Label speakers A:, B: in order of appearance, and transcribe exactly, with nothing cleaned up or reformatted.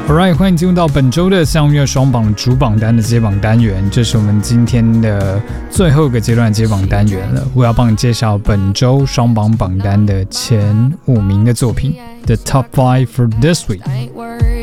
A: Alright， 欢迎进入到本周的相约双榜主榜单的接榜单元，这是我们今天的最后一个阶段接榜单元了。我要帮你介绍本周双榜榜单的前五名的作品 ，The Top Five for this week。